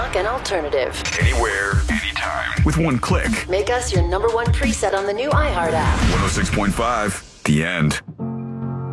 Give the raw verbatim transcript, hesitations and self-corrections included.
rock and alternative. Anywhere, anytime. With one click. Make us your number one preset on the new iHeart app. one oh six point five, The End.